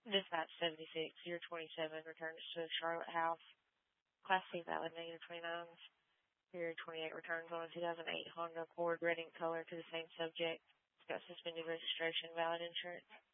Dispatch 76, 027, returns to Charlotte House. Class C valid, -29s. Period 28 returns on a 2008 Honda Accord red in color to the same subject. It's got suspended registration, valid insurance.